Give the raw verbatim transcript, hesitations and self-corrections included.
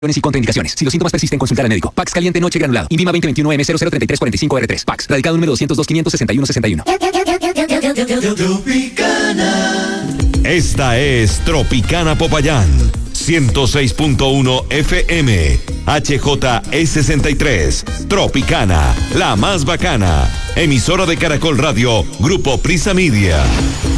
y contraindicaciones. Si los síntomas persisten, consultar al médico. Pax caliente noche granulado. Invima veinte veintiuno M cero cero treinta y tres cuarenta y cinco R tres. Pax. Radicado número doscientos dos quinientos sesenta y uno sesenta y uno. Tropicana. Esta es Tropicana Popayán. ciento seis punto uno F M. H J E sesenta y tres. Tropicana. La más bacana. Emisora de Caracol Radio. Grupo Prisa Media.